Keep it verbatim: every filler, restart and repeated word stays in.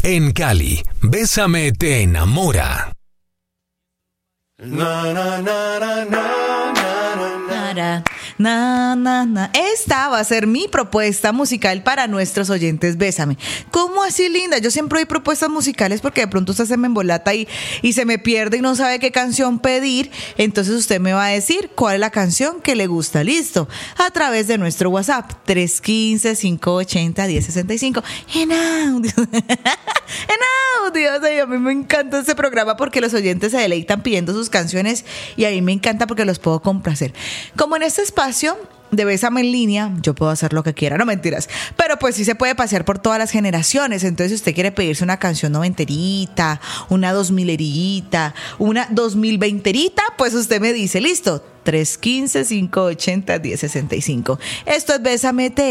En Cali, Bésame te enamora. Na, na, na, na, na, Na, na, na, na. Esta va a ser mi propuesta musical para nuestros oyentes. Bésame. ¿Cómo así, linda? Yo siempre doy propuestas musicales porque de pronto usted se me embolata y, y se me pierde y no sabe qué canción pedir. Entonces usted me va a decir cuál es la canción que le gusta. Listo. A través de nuestro WhatsApp tres uno cinco, cinco ocho cero, uno cero seis cinco. En audio. En audio. O sea, a mí me encanta este programa porque los oyentes se deleitan pidiendo sus canciones y a mí me encanta porque los puedo complacer. Como en este espacio de Bésame en línea, yo puedo hacer lo que quiera, no mentiras, pero pues sí se puede pasear por todas las generaciones. Entonces, si usted quiere pedirse una canción noventerita, una dos milerita, una dos mil veinterita, pues usted me dice, listo, tres uno cinco, cinco ocho cero, uno cero seis cinco. Esto es Bésame te